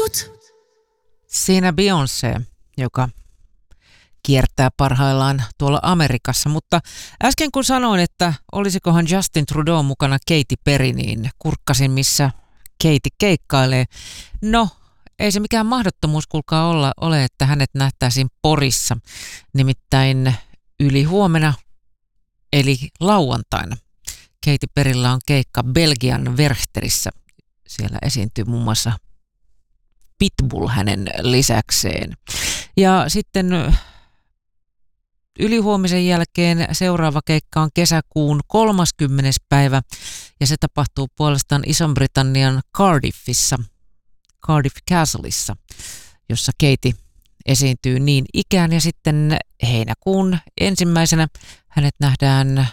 Siinä Beyoncé, joka kiertää parhaillaan tuolla Amerikassa, mutta äsken kun sanoin, että olisikohan Justin Trudeau mukana Katy Perry, niin kurkkasin missä Katy keikkailee. No, ei se mikään mahdottomuus kuulkaa ole, että hänet nähtäisiin Porissa, nimittäin yli huomenna, eli lauantaina. Katy Perryllä on keikka Belgian Werchterissä. Siellä esiintyy muun muassa Pitbull hänen lisäkseen. Ja sitten ylihuomisen jälkeen seuraava keikka on kesäkuun 30. päivä ja se tapahtuu puolestaan Ison-Britannian Cardiffissa, Cardiff Castleissa, jossa Katy esiintyy niin ikään. Ja sitten heinäkuun 1. hänet nähdään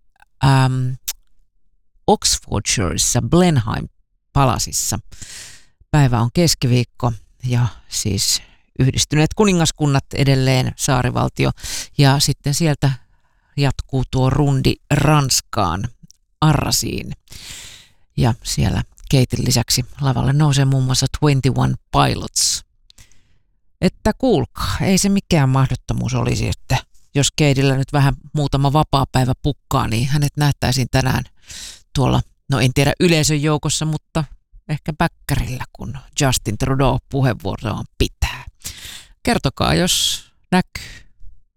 Oxfordshireissa Blenheim Palasissa. Päivä on keskiviikko ja siis Yhdistyneet kuningaskunnat edelleen saarivaltio ja sitten sieltä jatkuu tuo rundi Ranskaan, Arrasiin ja siellä Katyn lisäksi lavalle nousee muun muassa 21 Pilots. Että kuulkaa, ei se mikään mahdottomuus olisi, että jos Katyllä nyt vähän muutama vapaapäivä pukkaa, niin hänet nähtäisiin tänään tuolla, no en tiedä yleisön joukossa, mutta ehkä päkkärillä, kun Justin Trudeau puheenvuoroaan pitää. Kertokaa, jos näkyy.